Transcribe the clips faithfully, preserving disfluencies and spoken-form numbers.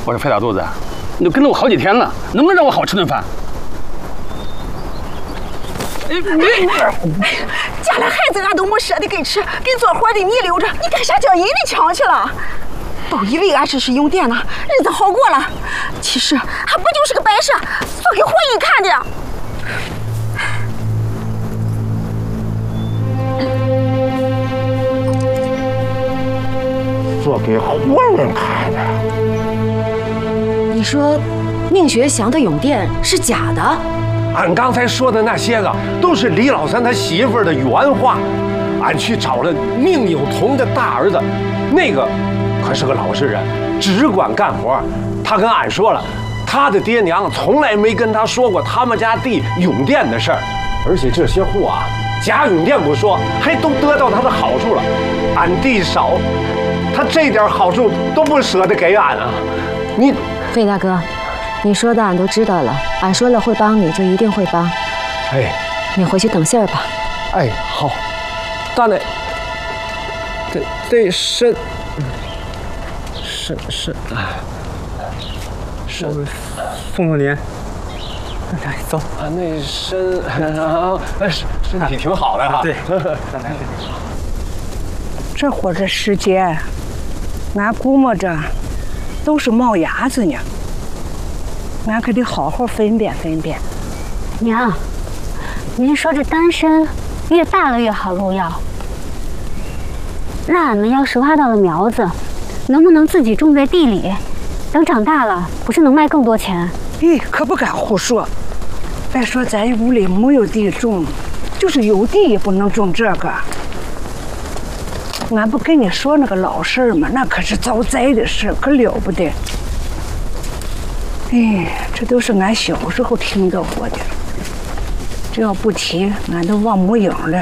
我说肥大肚子，你都跟了我好几天了，能不能让我好好吃顿饭？哎，你家里孩子俺都没舍得给吃，给做活的你留着，你干啥叫人的抢去了？都以为俺这是用电呢，日子好过了，其实还不就是个摆设，做给活人看的。 做给活人看的。 你说，宁学祥的永电是假的？ 俺刚才说的那些个，都是李老三他媳妇儿的原话。俺去找了宁有同的大儿子，那个可是个老实人，只管干活。他跟俺说了，他的爹娘从来没跟他说过他们家地永电的事儿，而且这些户啊，假永电不说，还都得到他的好处了。俺地少，他这点好处都不舍得给俺啊！你， 费大哥，你说的俺都知道了，俺说了会帮你就一定会帮。 哎， 你回去等信儿吧。 哎，好。大奶，这这参，参参，参， 送送您。来，走。 啊，那参啊，身体挺好的哈。 对。 这会儿这时间，俺估摸着都是冒芽子呢，俺可得好好分辨分辨。 娘，您说这单身越大了越好入药。那俺们要是挖到了苗子，能不能自己种在地里？等长大了，不是能卖更多钱？ 咦，可不敢胡说。别说咱屋里没有地种，就是有地也不能种这个。俺不跟你说那个老事儿吗？那可是遭灾的事，可了不得。哎，这都是俺小时候听到过的，这要不提，俺都忘模影了。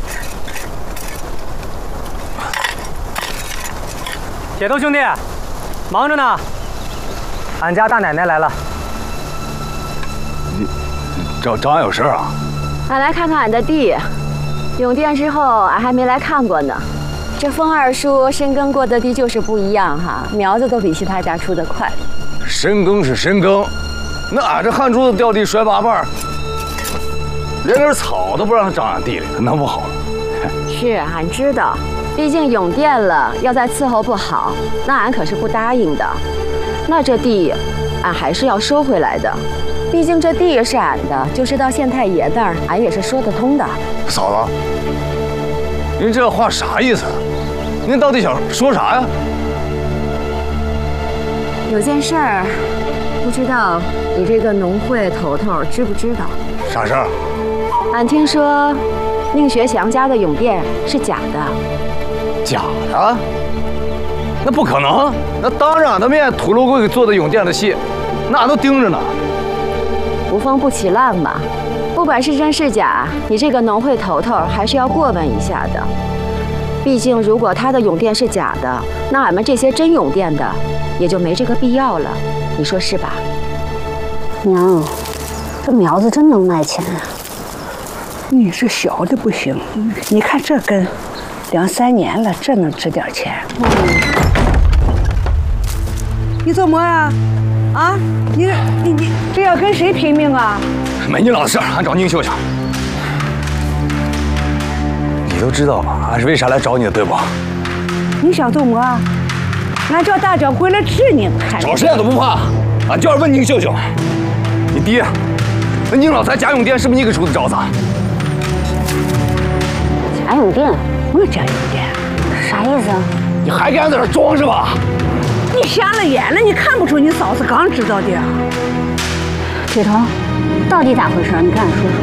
铁头兄弟，忙着呢。俺家大奶奶来了。 你找找俺有事啊？ 俺来看看俺的地，永电之后俺还没来看过呢。这风二叔深耕过的地就是不一样哈，苗子都比其他家出得快。 深耕是深耕，那俺这汗珠子掉地摔八瓣，连根草都不让他长俺地里，能不好吗？ 是，俺知道，毕竟永电了，要再伺候不好，那俺可是不答应的。那这地，俺还是要收回来的，毕竟这地是俺的，就是到县太爷那儿，俺也是说得通的。 嫂子，您这话啥意思？您到底想说啥呀？ 有件事儿，不知道你这个农会头头知不知道？ 啥事儿？ 俺听说，宁学祥家的永电是假的。 假的？那不可能！那当着俺的面土楼给做的永电的戏，那俺都盯着呢。 无风不起浪嘛，不管是真是假，你这个农会头头还是要过问一下的。毕竟，如果他的永电是假的，那俺们这些真永电的也就没这个必要了，你说是吧？ 娘，这苗子真能卖钱啊！ 你是小的不行，你看这根，两三年了，这能值点钱。嗯、你做么呀？啊，你你你这要跟谁拼命啊？ 没你老事，俺找宁秀去。你都知道吧？俺是为啥来找你的，对不？ 你想做么？俺叫大掌柜来治你， 找谁俺都不怕，俺就是问宁秀秀，你爹，那宁老财贾永电是不是你给出的招子？ 贾永电？ 我贾永电， 啥意思啊？ 你还给俺在这装是吧？ 你瞎了眼了，你看不出你嫂子刚知道的。 铁头，到底咋回事？你跟俺说说。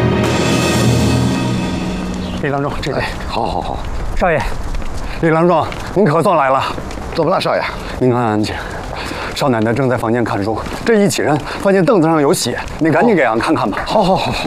李郎中，这边。 好好好。 少爷， 李郎中，您可算来了。 怎么了，少爷？ 您安安静。少奶奶正在房间看书，这一起人发现凳子上有血，你赶紧给俺看看吧。 好好好。